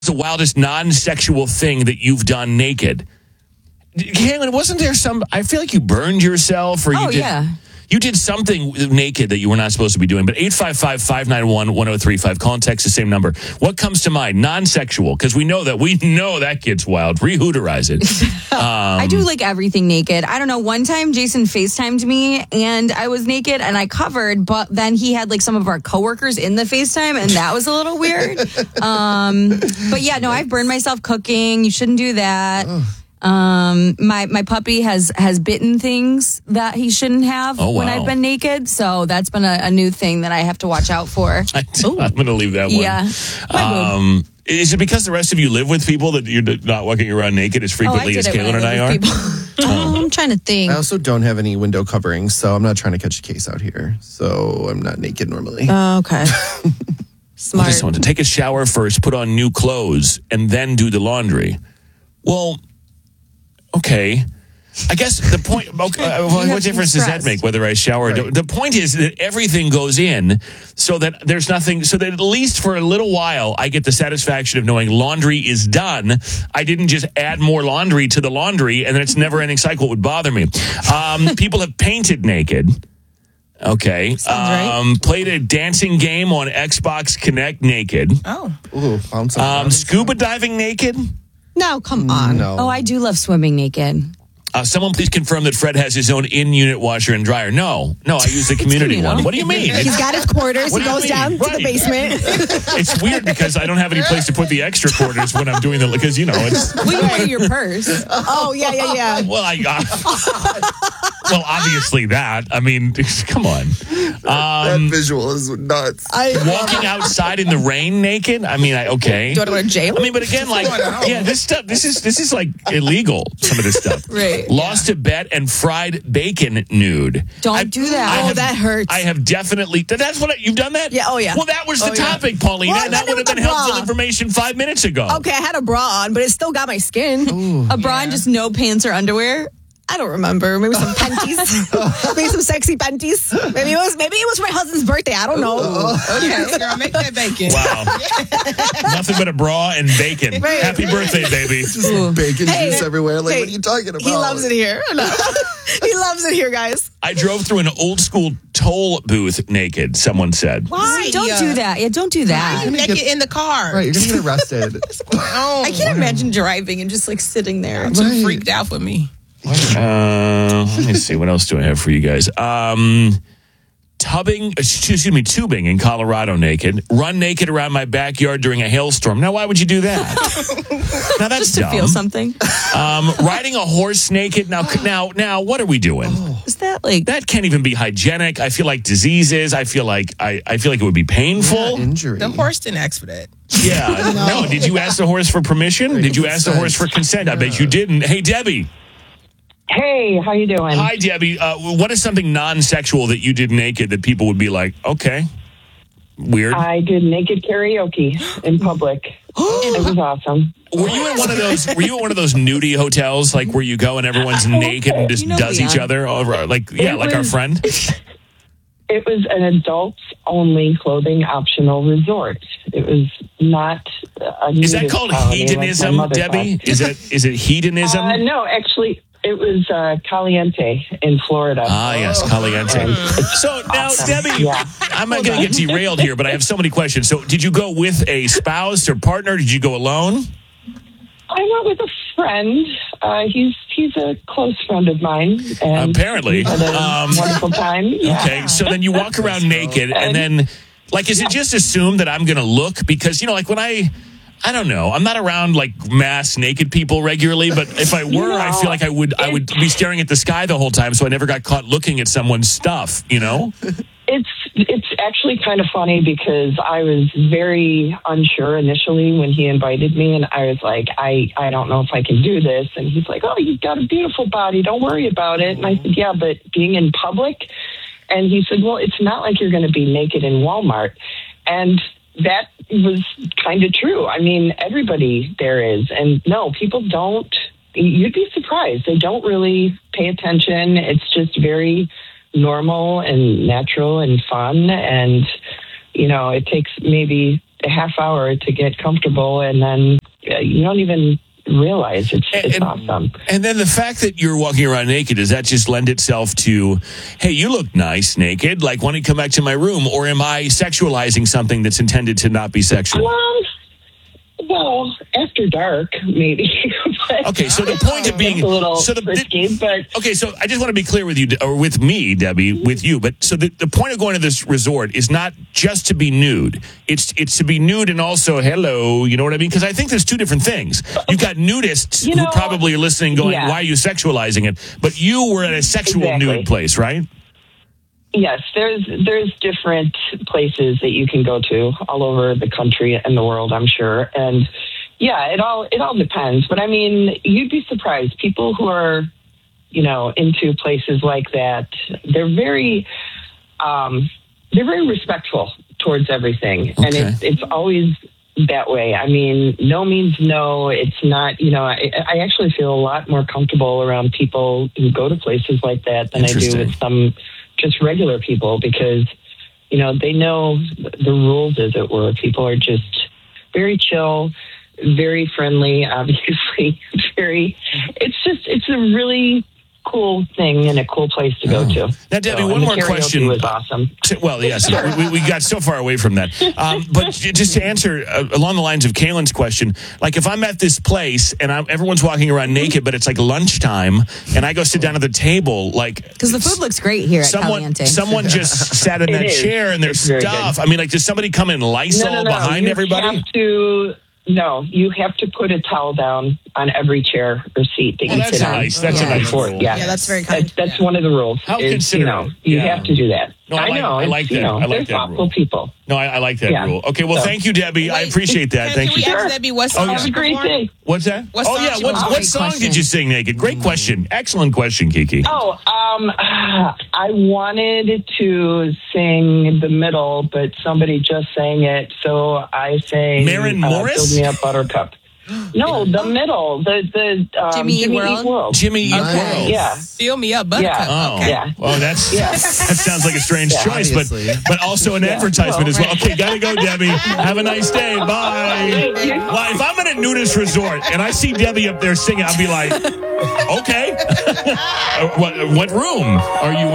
the wildest non-sexual thing that you've done naked? Caitlin, wasn't there some... I feel like you burned yourself or you did... Yeah. You did something naked that you were not supposed to be doing. But 855-591-1035. Call and text the same number. What comes to mind? Non-sexual. Because we know that gets wild. Rehooterize it. I do like everything naked. I don't know. One time Jason FaceTimed me and I was naked and I covered, but then he had like some of our coworkers in the FaceTime and that was a little weird. But yeah, no, I've burned myself cooking. You shouldn't do that. My puppy has bitten things that he shouldn't have when I've been naked. So that's been a new thing that I have to watch out for. I'm going to leave that one. Yeah. Is it because the rest of you live with people that you're not walking around naked as frequently as Caitlin and I are? I'm trying to think. I also don't have any window coverings, so I'm not trying to catch a case out here. So I'm not naked normally. Okay. Smart. This one, to take a shower first, put on new clothes, and then do the laundry. Well... Okay. I guess the point, what difference does that make whether I shower? Right. The point is that everything goes in so that there's nothing, so that at least for a little while, I get the satisfaction of knowing laundry is done. I didn't just add more laundry to the laundry and then it's never ending cycle. It would bother me. People have painted naked. Okay. Right. Played a dancing game on Xbox Connect naked. Oh. Ooh, found something. Scuba diving naked. No, come on. No. Oh, I do love swimming naked. Someone please confirm that Fred has his own in-unit washer and dryer. No, I use the community one. What do you mean? He's got his quarters. He goes down to the basement. It's weird because I don't have any place to put the extra quarters when I'm doing the, because, it's... We can put your purse. Oh, yeah. Well, well, obviously that. I mean, come on. That visual is nuts. Walking outside in the rain naked? I mean, okay. Do you want to go to jail? I mean, but again, this is like illegal, some of this stuff. Right. Lost a bet and fried bacon nude. Don't do that. That hurts. I have definitely... That's what... You've done that? Yeah, oh yeah. Well, that was the topic, Paulina. Well, that would have been helpful information 5 minutes ago. Okay, I had a bra on, but it still got my skin. Ooh. A bra and just no pants or underwear? I don't remember. Maybe some panties. Maybe some sexy panties. Maybe it was my husband's birthday. I don't know. Okay, girl, make that bacon. Wow. Nothing but a bra and bacon. Right. Happy birthday, baby. Just bacon juice everywhere. Like, what are you talking about? He loves it here. He loves it here, guys. I drove through an old school toll booth naked, someone said. Why? Don't do that. Yeah, don't do that. You naked in the car. Right, you're going to get arrested. I can't imagine driving and just like sitting there. I'm too freaked out for me. Let me see. What else do I have for you guys? Tubing in Colorado naked. Run naked around my backyard during a hailstorm. Now, why would you do that? Now, that's Just to dumb. feel something. Riding a horse naked. Now, what are we doing? Is that like... That can't even be hygienic. I feel like diseases. I feel like it would be painful. Yeah, injury. The horse didn't ask for that. Yeah. No. Did you ask the horse for permission? Did you ask the horse for consent? I bet you didn't. Hey, Debbie. Hey, how you doing? Hi, Debbie. What is something non-sexual that you did naked that people would be like, okay, weird? I did naked karaoke in public. It was awesome. Were you at one of those nudie hotels, like where you go and everyone's naked and just does each other over, like our friend? It was an adults-only clothing optional resort. It was not a Is that called hedonism, like Debbie? Is it hedonism? No, actually, it was Caliente in Florida. Ah, yes, Caliente. So now, Debbie, I'm not going to get derailed here, but I have so many questions. So did you go with a spouse or partner? Did you go alone? I went with a friend. He's a close friend of mine. And apparently. had a wonderful time. Yeah. Okay, so then you walk around naked, and then, like, is it just assumed that I'm going to look? Because, like, when I don't know, I'm not around, like, mass naked people regularly, but if I were, I feel like I would be staring at the sky the whole time, so I never got caught looking at someone's stuff, It's actually kind of funny because I was very unsure initially when he invited me, and I was like, I don't know if I can do this. And he's like, oh, you've got a beautiful body. Don't worry about it. And I said, yeah, but being in public? And he said, well, it's not like you're going to be naked in Walmart. And that was kind of true. I mean, everybody there is. And no, people don't. You'd be surprised. They don't really pay attention. It's just very normal and natural and fun. And, it takes maybe a half hour to get comfortable, and then you don't even realize it's awesome. And then the fact that you're walking around naked, does that just lend itself to, hey, you look nice naked, like, why don't you come back to my room? Or am I sexualizing something that's intended to not be sexual? Well, after dark, maybe. Okay, so the point of being a little risky, but okay, so I just want to be clear with you, or with me, Debbie, with you. But so the point of going to this resort is not just to be nude. It's to be nude and also hello. You know what I mean? Because I think there's two different things. You've got nudists who probably are listening, going, "Why are you sexualizing it?" But you were at a sexual nude place, right? Yes, there's different places that you can go to all over the country and the world, I'm sure. And yeah, it all depends. But I mean, you'd be surprised. People who are, into places like that, they're very respectful towards everything. Okay. And it's always that way. I mean, no means no. It's not, I actually feel a lot more comfortable around people who go to places like that than I do with some just regular people, because they know the rules, as it were. People are just very chill, very friendly, obviously. It's a really cool thing and a cool place to go to. Now, Debbie, one more question. Was awesome. Well, yes, we got so far away from that. But just to answer along the lines of Kaylin's question, like if I'm at this place and everyone's walking around naked, but it's like lunchtime, and I go sit down at the table, like because the food looks great here at Caliente. Someone just sat in that chair and there's stuff. I mean, like, does somebody come in Lysol behind everybody? No, you have to put a towel down on every chair or seat that you sit on. That's a nice rule. Yeah, that's very kind. That's one of the rules. How considerate. You have to do that. No, I like that. I like they're that thoughtful people. No, I like that rule. Okay, well, thank you, Debbie. I appreciate that. Thank you. Can we ask Debbie what song Have a great day. What's that? What song did you sing naked? Great question. Excellent question, Kiki. I wanted to sing The Middle, but somebody just sang it, so I sang Maren Morris? Build Me Up Buttercup. No, The Middle. The Jimmy Eat World. Jimmy Eat World. Yeah. Fill me up, Buttercup. Yeah. Oh, Okay. Well, that sounds like a strange choice, but also an advertisement as well. Okay, gotta go, Debbie. Have a nice day. Bye. Well, if I'm at a nudist resort and I see Debbie up there singing, I'll be like, okay. What room are you